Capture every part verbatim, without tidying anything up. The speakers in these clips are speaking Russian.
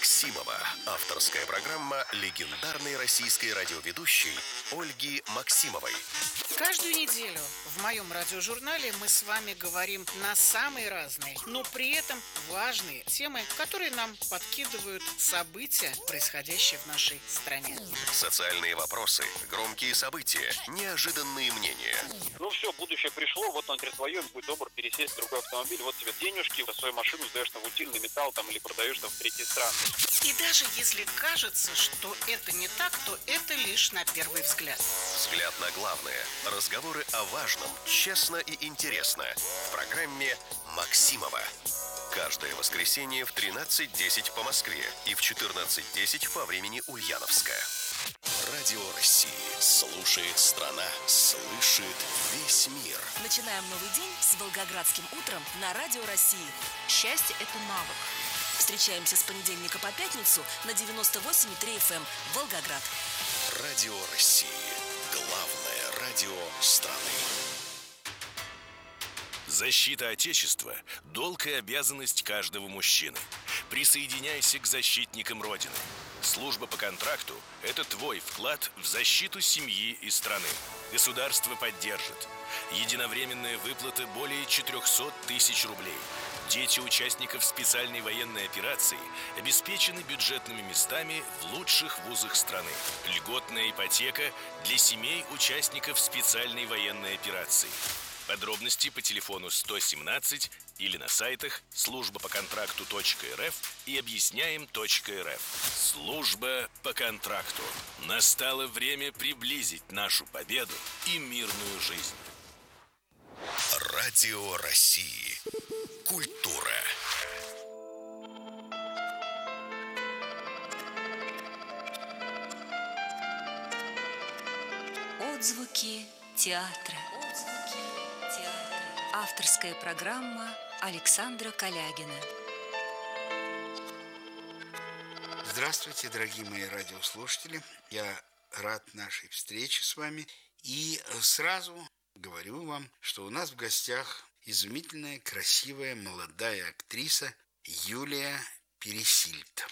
Максимова. Авторская программа легендарной российской радиоведущей Ольги Максимовой. Каждую неделю в моем радиожурнале мы с вами говорим на самые разные, но при этом важные темы, которые нам подкидывают события, происходящие в нашей стране. Социальные вопросы, громкие события, неожиданные мнения. Ну все, будущее пришло, вот он теперь твое, будь добр, пересесть в другой автомобиль, вот тебе денежки, свою машину сдаешь на утильный металл там, или продаешь там в третьей стране. И даже если кажется, что это не так, то это лишь на первый взгляд. Взгляд на главное. Разговоры о важном, честно и интересно. В программе «Максимова». Каждое воскресенье в тринадцать десять по Москве и в четырнадцать десять по времени Ульяновска. Радио России. Слушает страна. Слышит весь мир. Начинаем новый день с Волгоградским утром на Радио России. Счастье – это навык. Встречаемся с понедельника по пятницу на девяносто восемь и три эф эм Волгоград. Радио России. Главное радио страны. Защита Отечества – долг и обязанность каждого мужчины. Присоединяйся к защитникам Родины. Служба по контракту – это твой вклад в защиту семьи и страны. Государство поддержит. Единовременная выплата более четыреста тысяч рублей. Дети участников специальной военной операции обеспечены бюджетными местами в лучших вузах страны. Льготная ипотека для семей участников специальной военной операции. Подробности по телефону сто семнадцать или на сайтах служба по контракту точка эр эф и объясняем точка эр эф. Служба по контракту. Настало время приблизить нашу победу и мирную жизнь. Радио России. Культура. Отзвуки театра. Авторская программа Александра Калягина. Здравствуйте, дорогие мои радиослушатели. Я рад нашей встрече с вами. И сразу говорю вам, что у нас в гостях изумительная, красивая, молодая актриса Юлия Пересильд.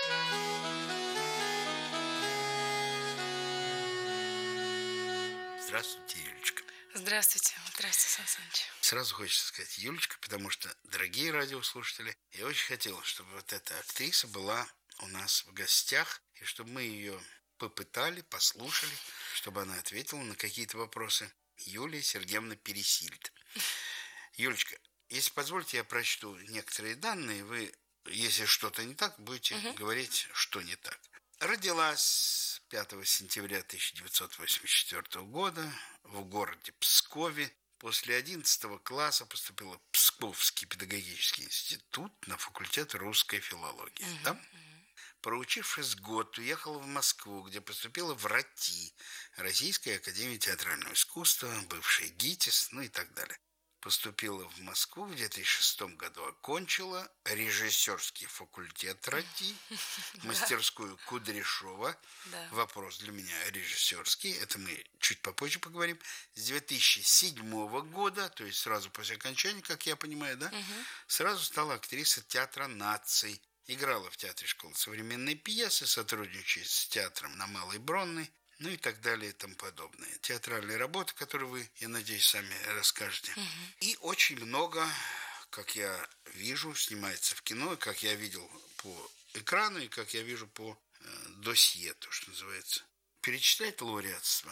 Здравствуйте, Юлечка. Здравствуйте. Здравствуйте, Сан Саныч. Сразу хочется сказать Юлечка, потому что, дорогие радиослушатели, я очень хотел, чтобы вот эта актриса была у нас в гостях, и чтобы мы ее попытали, послушали, чтобы она ответила на какие-то вопросы. Юлия Сергеевна Пересильд. Юлечка, если позволите, я прочту некоторые данные. Вы, если что-то не так, будете uh-huh. говорить, что не так. Родилась пятого сентября тысяча девятьсот восемьдесят четвёртого года в городе Пскове. После одиннадцатого класса поступила в Псковский педагогический институт на факультет русской филологии. Uh-huh. Да? Проучившись год, уехала в Москву, где поступила в РАТИ, Российская академия театрального искусства, бывший ГИТИС, ну и так далее. Поступила в Москву, в две тысячи шестом году окончила режиссерский факультет РАТИ, мастерскую Кудряшова. Вопрос для меня режиссерский, это мы чуть попозже поговорим. С две тысячи седьмого года, то есть сразу после окончания, как я понимаю, да, сразу стала актрисой театра наций. Играла в театре школы современной пьесы, сотрудничает с театром на Малой Бронной, ну и так далее и тому подобное. Театральные работы, которые вы, я надеюсь, сами расскажете. Угу. И очень много, как я вижу, снимается в кино, и как я видел по экрану, и как я вижу по э, досье, то, что называется. Перечислять лауреатство?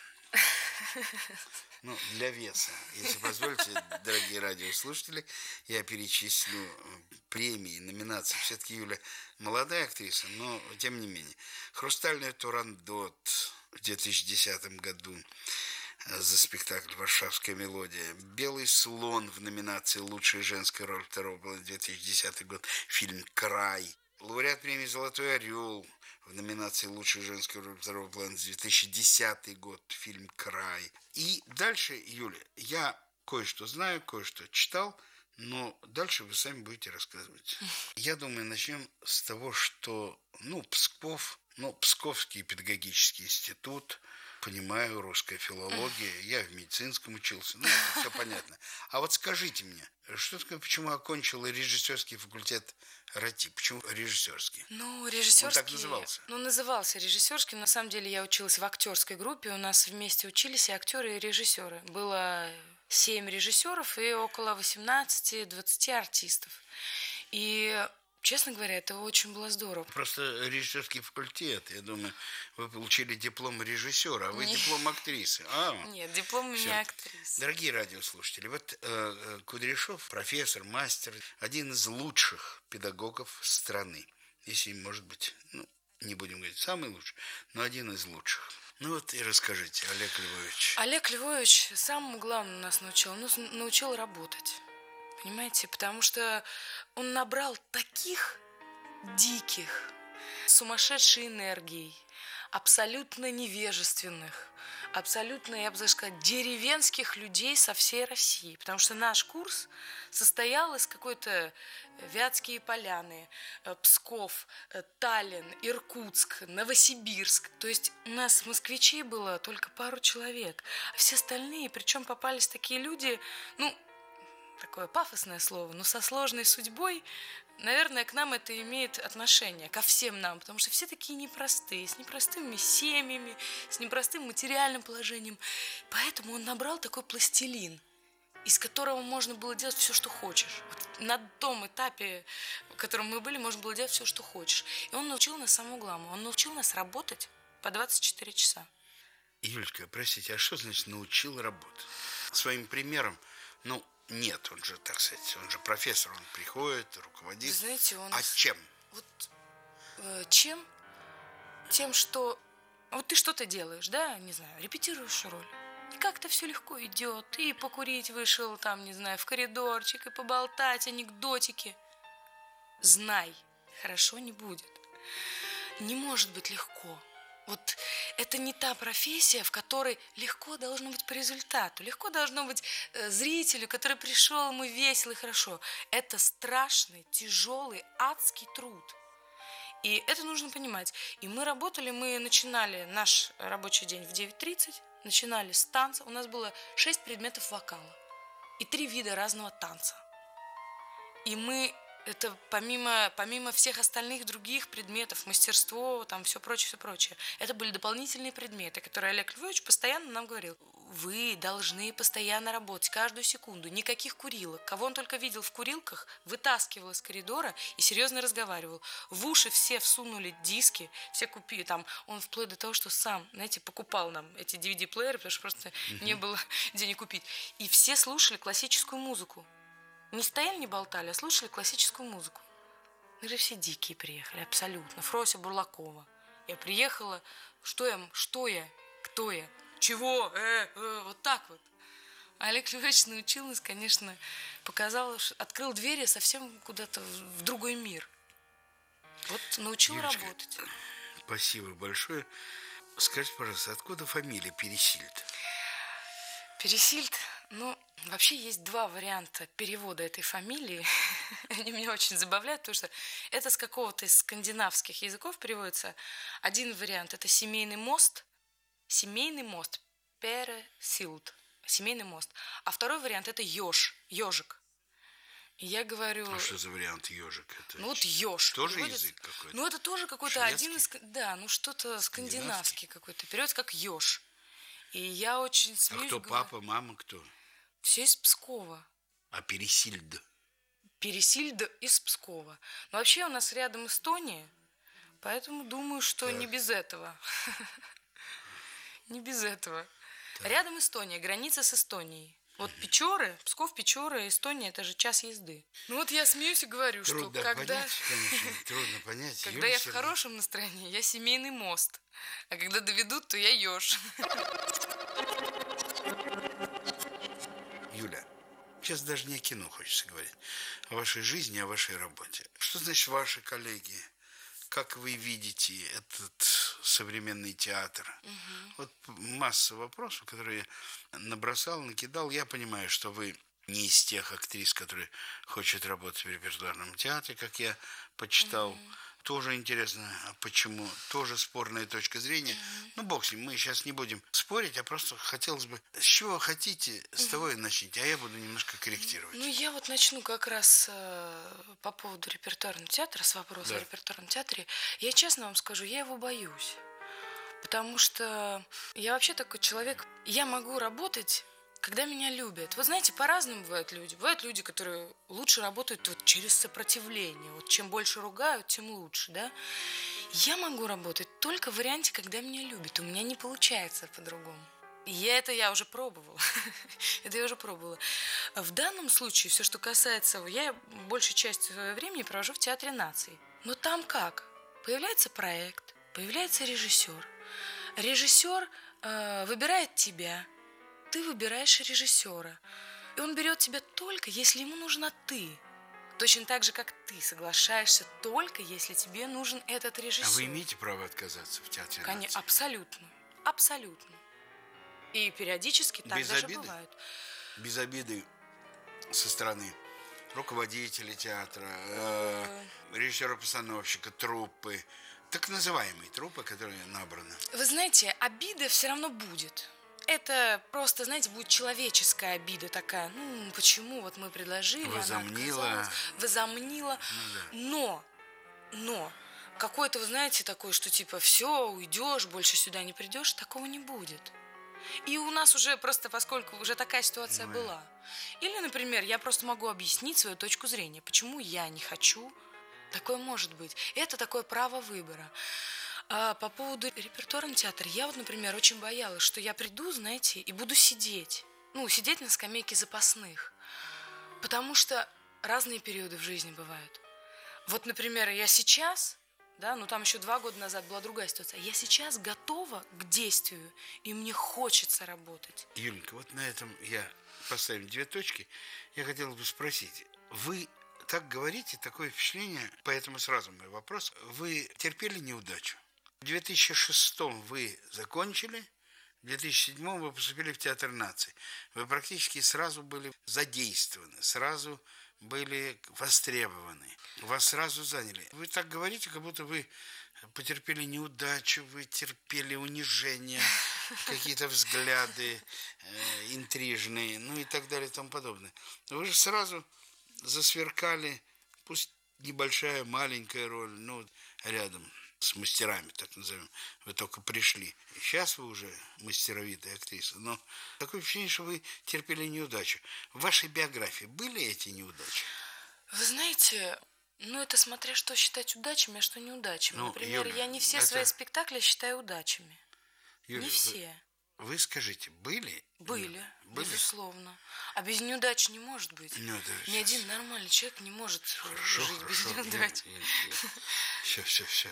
Ну, для веса. Если позволите, дорогие радиослушатели, я перечислю премии, номинации. Все-таки Юля молодая актриса, но тем не менее. «Хрустальный турандот» в две тысячи десятом году за спектакль «Варшавская мелодия». «Белый слон» в номинации «Лучшая женская роль» второго плана две тысячи десятый год. Фильм «Край». Лауреат премии «Золотой орел» в номинации «Лучшая женская роль» второго плана две тысячи десятый год. Фильм «Край». И дальше, Юля, я кое-что знаю, кое-что читал, но дальше вы сами будете рассказывать. Я думаю, начнем с того, что, ну, Псков, ну, Псковский педагогический институт, понимаю, русская филология, я в медицинском учился, ну, это все понятно. А вот скажите мне, что такое, почему окончила режиссерский факультет РАТИ? Почему режиссерский? Ну, режиссерский... Он так назывался? Ну, назывался режиссерским. На самом деле я училась в актерской группе. У нас вместе учились и актеры, и режиссеры. Было семь режиссеров и около восемнадцати-двадцати артистов. И... Честно говоря, это очень было здорово. Просто режиссерский факультет. Я думаю, вы получили диплом режиссера, а вы Нет. диплом актрисы. А, Нет, диплом у всё. меня актрисы. Дорогие радиослушатели, вот э, Кудряшов, профессор, мастер, один из лучших педагогов страны. Если, может быть, ну, не будем говорить самый лучший, но один из лучших. Ну вот и расскажите, Олег Львович. Олег Львович самому главному нас научил. Он нас научил работать. Понимаете? Потому что он набрал таких диких, сумасшедшей энергией, абсолютно невежественных, абсолютно, я бы даже сказала, деревенских людей со всей России. Потому что наш курс состоял из какой-то Вятские Поляны, Псков, Таллин, Иркутск, Новосибирск. То есть у нас москвичей было только пару человек. А все остальные, причем попались такие люди, ну, такое пафосное слово, но со сложной судьбой, наверное, к нам это имеет отношение, ко всем нам, потому что все такие непростые, с непростыми семьями, с непростым материальным положением. Поэтому он набрал такой пластилин, из которого можно было делать все, что хочешь. Вот на том этапе, в котором мы были, можно было делать все, что хочешь. И он научил нас самому главному, он научил нас работать по двадцать четыре часа. Юлечка, простите, а что значит научил работать? Своим примером, ну, нет, он же, так сказать, он же профессор, он приходит, руководит. Вы знаете, он... А чем? Вот э, чем? Тем, что... Вот ты что-то делаешь, да, не знаю, репетируешь роль. И как-то все легко идет. И покурить вышел там, не знаю, в коридорчик, и поболтать, анекдотики. Знай, хорошо не будет. Не может быть легко. Вот это не та профессия, в которой легко должно быть по результату. Легко должно быть э, зрителю, который пришел, ему весело и хорошо. Это страшный, тяжелый, адский труд. И это нужно понимать. И мы работали, мы начинали наш рабочий день в девять тридцать, начинали с танца. У нас было шесть предметов вокала и три вида разного танца. И мы... Это помимо, помимо всех остальных других предметов, мастерство, там все прочее, все прочее. Это были дополнительные предметы, которые Олег Львович постоянно нам говорил. Вы должны постоянно работать, каждую секунду. Никаких курилок. Кого он только видел в курилках, вытаскивал из коридора и серьезно разговаривал. В уши все всунули диски, все купили. Там, он вплоть до того, что сам, знаете, покупал нам эти ди ви ди-плееры, потому что просто mm-hmm. не было денег купить. И все слушали классическую музыку. Не стояли, не болтали, а слушали классическую музыку. Мы же все дикие приехали, абсолютно. Фрося Бурлакова. Я приехала, что я, что я, кто я, чего, э, э, вот так вот. А Олег Львович научил нас, конечно, показал, открыл двери совсем куда-то в другой мир. Вот научил Юлечка, работать. Спасибо большое. Скажите, пожалуйста, откуда фамилия Пересильд? Пересильд, ну, вообще есть два варианта перевода этой фамилии. Они меня очень забавляют, потому что это с какого-то из скандинавских языков переводится. Один вариант – это семейный мост. Семейный мост. Пересильд. Семейный мост. А второй вариант – это еж. Ежик. И я говорю... А что за вариант ежик? Это ну вот еж. Тоже переводится... язык какой-то? Ну это тоже какой-то шведский? один из... Да, ну что-то скандинавский какой-то. Переводится как еж. И я очень смеюсь. А кто говорю, папа, мама, кто? Все из Пскова. А Пересильд? Пересильд из Пскова. Но вообще у нас рядом Эстония, поэтому думаю, что так. не без этого. Не без этого. Рядом Эстония, граница с Эстонией. Вот Печоры, Псков, Печоры, Эстония, это же час езды. Ну вот я смеюсь и говорю, Трудно что когда... понять, конечно, трудно понять. Когда Юлия я в Сергеевна. хорошем настроении, я семейный мост. А когда доведут, то я еж. Юля, сейчас даже не о кино хочется говорить. О вашей жизни, о вашей работе. Что значит ваши коллеги? Как вы видите этот современный театр? Угу. Вот масса вопросов, которые я набросал, накидал. Я понимаю, что вы не из тех актрис, которые хочет работать в репертуарном театре, как я почитал. Mm-hmm. Тоже интересно, а почему? Тоже спорная точка зрения. Mm-hmm. Ну, бог с ним, мы сейчас не будем спорить, а просто хотелось бы, с чего хотите, с того и начните, а я буду немножко корректировать. Ну, я вот начну как раз э, по поводу репертуарного театра, с вопроса да. о репертуарном театре. Я честно вам скажу, я его боюсь. Потому что я вообще такой человек, я могу работать, когда меня любят. Вы знаете, по-разному бывают люди. Бывают люди, которые лучше работают вот через сопротивление. Вот чем больше ругают, тем лучше, да? Я могу работать только в варианте, когда меня любят. У меня не получается по-другому. И это я уже пробовала. это я уже пробовала. В данном случае, все, что касается... Я большую часть своего времени провожу в Театре наций. Но там как? Появляется проект, появляется режиссер. Режиссер э, выбирает тебя. Ты выбираешь режиссера. И он берет тебя только, если ему нужна ты. Точно так же, как ты соглашаешься только, если тебе нужен этот режиссер. А вы имеете право отказаться в Театре Конечно, наций? Абсолютно. Абсолютно. И периодически так Без даже обиды? бывает. Без обиды со стороны руководителя театра, э, режиссера-постановщика, труппы, так называемые труппы, которые набраны. Вы знаете, обида все равно будет. Это просто, знаете, будет человеческая обида такая. Ну, почему вот мы предложили, возомнила. она отказалась, возомнила. Ну, да. Но, но, какой-то, вы знаете, такой, что типа все, уйдешь, больше сюда не придешь, такого не будет. И у нас уже просто, поскольку уже такая ситуация ну, была. Или, например, я просто могу объяснить свою точку зрения, почему я не хочу. Такое может быть. Это такое право выбора. А по поводу репертуарного театра, я вот, например, очень боялась, что я приду, знаете, и буду сидеть. Ну, сидеть на скамейке запасных. Потому что разные периоды в жизни бывают. Вот, например, я сейчас, да, ну там еще два года назад была другая ситуация. Я сейчас готова к действию, и мне хочется работать. Юленька, вот на этом я поставим две точки. Я хотел бы спросить, вы так говорите, такое впечатление, поэтому сразу мой вопрос. Вы терпели неудачу? В две тысячи шестом вы закончили, в две тысячи седьмом вы поступили в Театр наций. Вы практически сразу были задействованы, сразу были востребованы. Вас сразу заняли. Вы так говорите, как будто вы потерпели неудачу, вы терпели унижение, какие-то взгляды э, интрижные, ну и так далее и тому подобное. Вы же сразу засверкали, пусть небольшая, маленькая роль, ну, рядом с мастерами, так назовем. Вы только пришли. Сейчас вы уже мастеровитая актриса, но такое впечатление, что вы терпели неудачу. В вашей биографии были эти неудачи? Вы знаете, ну это смотря что считать удачами, а что неудачами. Ну, например, Юля, я не все это... свои спектакли считаю удачами. Юля, не все. Вы, вы скажите, были? Были, были, безусловно. А без неудач не может быть. Ну, да, Ни сейчас. Один нормальный человек не может хорошо, жить хорошо. без неудач. Все, все, все.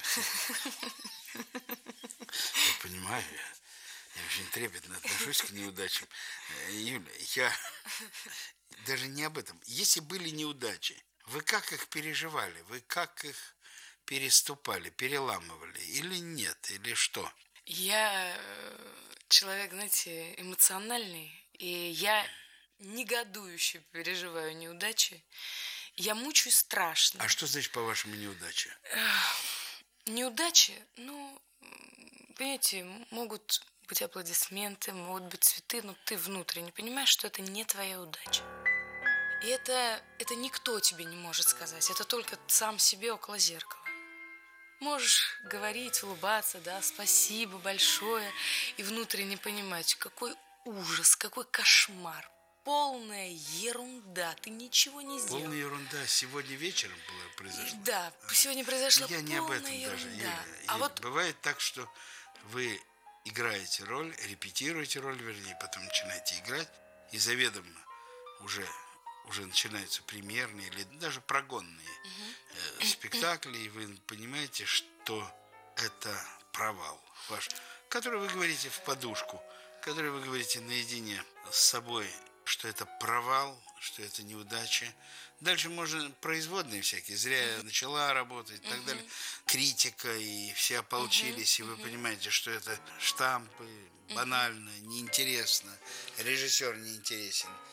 Я понимаю, я, я очень трепетно отношусь к неудачам. Юля, я даже не об этом. Если были неудачи, вы как их переживали? Вы как их переступали, переламывали? Или нет? Или что? Я человек, знаете, эмоциональный, и я негодующе переживаю неудачи. Я мучаюсь страшно. А что значит, по-вашему, неудача? Неудачи, ну, понимаете, могут быть аплодисменты, могут быть цветы, но ты внутренне понимаешь, что это не твоя удача. И это, это никто тебе не может сказать, это только сам себе около зеркала. Можешь говорить, улыбаться, да, спасибо большое, и внутренне понимать, какой ужас, какой кошмар, полная ерунда, ты ничего не сделал. Полная ерунда сегодня вечером было, произошло? Да, сегодня произошла Я полная не об этом ерунда. даже, Юля. А вот... Бывает так, что вы играете роль, репетируете роль, вернее, потом начинаете играть, и заведомо уже... уже начинаются премьерные или даже прогонные э, спектакли, и вы понимаете, что это провал ваш, который вы говорите в подушку, который вы говорите наедине с собой, что это провал, что это неудача. Дальше можно производные всякие. Зря я начала работать и так uh-huh. далее. Критика, и все ополчились, uh-huh. и вы uh-huh. понимаете, что это штампы, банально, uh-huh. неинтересно, режиссер неинтересен.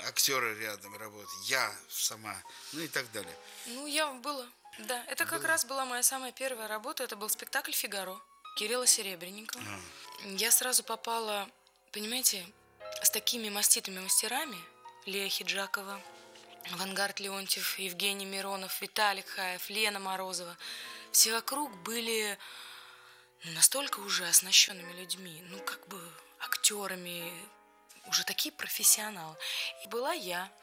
актеры рядом работают, я сама, ну и так далее. Ну, я была, да. Это как раз была моя самая первая работа. Это был спектакль «Фигаро» Кирилла Серебренникова. А. Я сразу попала, понимаете, с такими маститыми мастерами. Лея Хиджакова, Авангард Леонтьев, Евгений Миронов, Виталик Хаев, Лена Морозова. Все вокруг были настолько уже оснащенными людьми, ну, как бы актерами, уже такие профессионалы. И была я.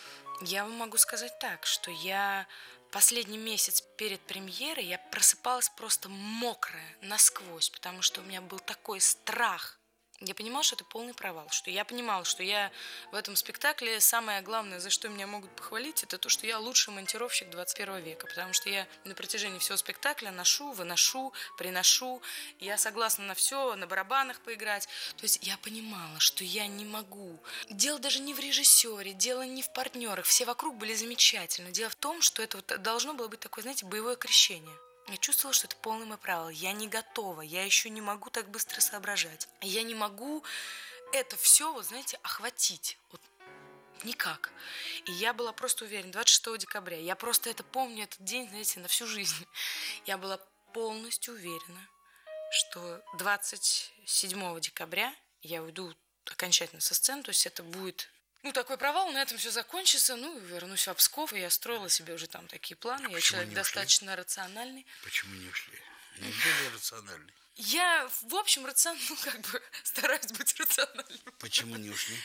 Я вам могу сказать так, что я последний месяц перед премьерой я просыпалась просто мокрая насквозь, потому что у меня был такой страх. Я понимала, что это полный провал, что я понимала, что я в этом спектакле самое главное, за что меня могут похвалить, это то, что я лучший монтировщик двадцать первого века, потому что я на протяжении всего спектакля ношу, выношу, приношу, я согласна на все, на барабанах поиграть. То есть я понимала, что я не могу. Дело даже не в режиссере, дело не в партнерах, все вокруг были замечательны. Дело в том, что это вот должно было быть такое, знаете, боевое крещение. Я чувствовала, что это полный мой провал. Я не готова, я еще не могу так быстро соображать. Я не могу это все, вот знаете, охватить. Вот никак. И я была просто уверена, двадцать шестого декабря, я просто это помню, этот день, знаете, на всю жизнь. Я была полностью уверена, что двадцать седьмого декабря я уйду окончательно со сцены, то есть это будет... Ну, такой провал, на этом все закончится. Ну, вернусь в Псков, и я строила себе уже там такие планы. А я человек достаточно рациональный. Почему не ушли? Неужели рациональный? Я, в общем, рацион... ну, как бы стараюсь быть рациональным. Почему не ушли?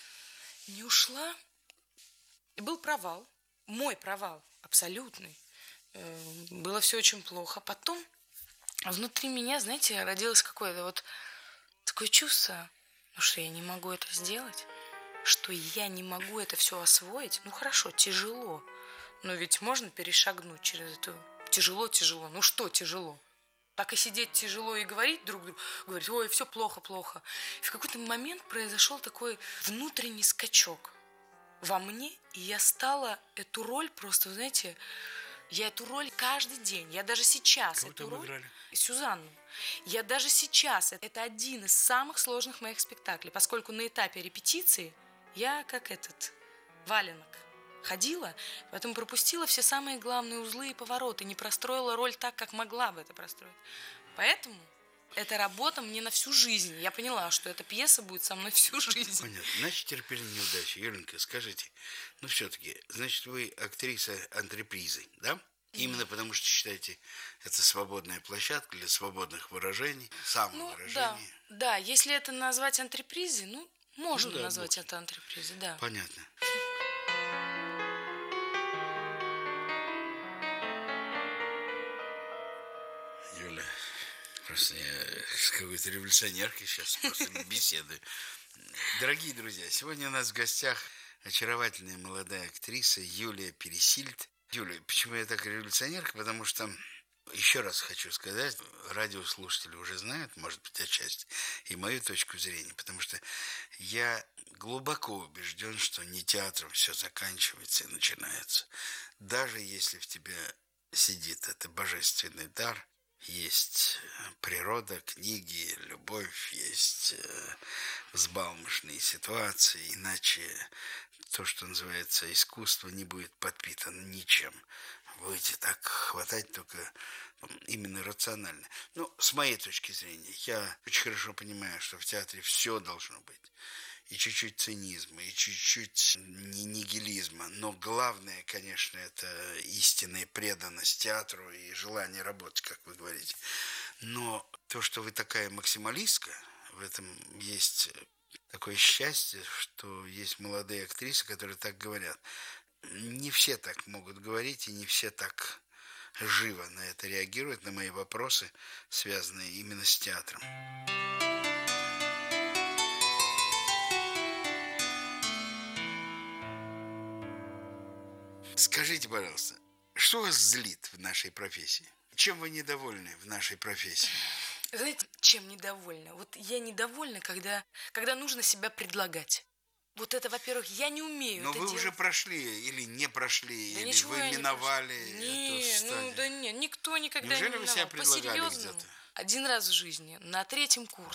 Не ушла. И был провал. Мой провал. Абсолютный. Было все очень плохо. Потом внутри меня, знаете, родилось какое-то вот такое чувство, ну, что я не могу это сделать. Что я не могу это все освоить. Ну, хорошо, тяжело. Но ведь можно перешагнуть через это. Тяжело-тяжело. Ну, что тяжело? Так и сидеть тяжело и говорить друг другу. Говорить, ой, все плохо-плохо. И в какой-то момент произошел такой внутренний скачок во мне. И я стала эту роль просто, вы знаете, я эту роль каждый день. Я даже сейчас Кого эту роль... Играли? Сюзанну. Я даже сейчас... Это один из самых сложных моих спектаклей. Поскольку на этапе репетиции я как этот валенок ходила, поэтому пропустила все самые главные узлы и повороты, не простроила роль так, как могла бы это простроить. Поэтому эта работа мне на всю жизнь. Я поняла, что эта пьеса будет со мной всю жизнь. Понятно. Значит, терпели неудачи. Юленька, скажите, ну все-таки, значит, вы актриса антрепризы, да? Mm-hmm. Именно потому, что считаете, это свободная площадка для свободных выражений, самовыражений. Ну, да, да, если это назвать антрепризой, ну, можно ну, да, назвать можно. это антрепризой, да. Понятно. Юля, просто я с какой-то революционеркой сейчас просто беседую. Дорогие друзья, сегодня у нас в гостях очаровательная молодая актриса Юлия Пересильд. Юля, почему я так революционерка? Потому что, еще раз хочу сказать, радиослушатели уже знают, может быть, отчасти, и мою точку зрения, потому что я глубоко убежден, что не театром все заканчивается и начинается. Даже если в тебе сидит это божественный дар, есть природа, книги, любовь, есть взбалмошные ситуации, иначе то, что называется искусство, не будет подпитано ничем. Будете так хватать только именно рационально. Но с моей точки зрения, я очень хорошо понимаю, что в театре все должно быть. И чуть-чуть цинизма, и чуть-чуть нигилизма. Но главное, конечно, это истинная преданность театру и желание работать, как вы говорите. Но то, что вы такая максималистка, в этом есть такое счастье, что есть молодые актрисы, которые так говорят. Не все так могут говорить, и не все так живо на это реагируют, на мои вопросы, связанные именно с театром. Скажите, пожалуйста, что вас злит в нашей профессии? Чем вы недовольны в нашей профессии? Знаете, чем недовольна? Вот я недовольна, когда, когда нужно себя предлагать. Вот это, во-первых, я не умею Но это вы делать. уже прошли или не прошли, Да или ничего вы я не миновали не, эту стадию? ну да нет, никто никогда Неужели не вы миновал. себя предлагали По-серьезному. где-то? Один раз в жизни, на третьем курсе.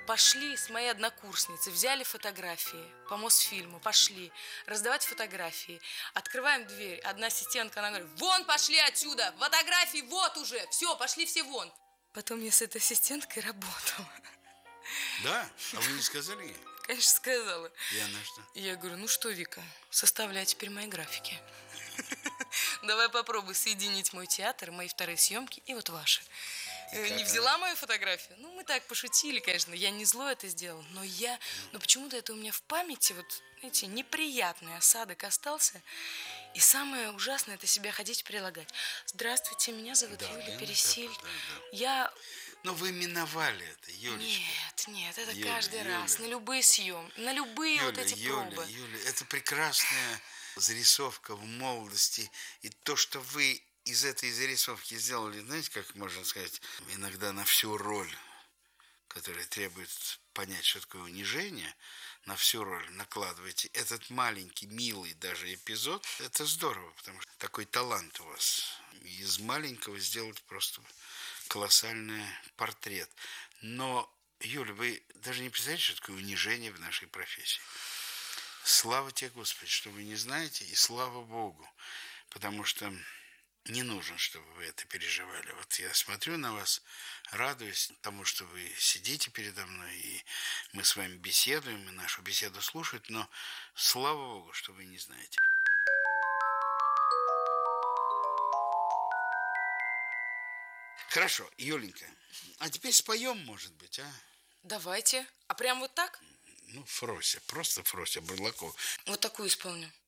Пошли с моей однокурсницей, взяли фотографии по Мосфильму, пошли раздавать фотографии. Открываем дверь, одна ассистентка, она говорит: вон пошли отсюда, фотографии вот уже, все, пошли все вон. Потом я с этой ассистенткой работала. Да? А вы не сказали ей? Конечно, сказала. И она что? Я говорю: ну что, Вика, составляй теперь мои графики. Давай попробуй соединить мой театр, мои вторые съемки и вот ваши. Не взяла мою фотографию? Ну, мы так пошутили, конечно. Я не зло это сделала, но я... Но почему-то это у меня в памяти, вот, знаете, неприятный осадок остался. И самое ужасное — это себя ходить прилагать. Здравствуйте, меня зовут Да, Юля да, Пересиль. да, да, да. Я... Но вы миновали это, Юлечка. Нет, нет, это Юля, каждый Юля. раз, на любые съемки, на любые Юля, вот эти Юля, пробы. Юля, это прекрасная зарисовка в молодости. И то, что вы из этой зарисовки сделали, знаете, как можно сказать, иногда на всю роль, которая требует понять, что такое унижение, на всю роль накладываете этот маленький, милый даже эпизод, это здорово, потому что такой талант у вас. Из маленького сделать просто колоссальный портрет. Но, Юля, вы даже не представляете, что такое унижение в нашей профессии. Слава тебе, Господи, что вы не знаете, и слава Богу, потому что не нужно, чтобы вы это переживали. Вот я смотрю на вас, радуюсь тому, что вы сидите передо мной, и мы с вами беседуем, и нашу беседу слушают, но слава Богу, что вы не знаете. Хорошо, Юленька, а теперь споем, может быть, а? Давайте. А прям вот так? Ну, Фрося, просто Фрося Бурлакова. Вот такую исполню.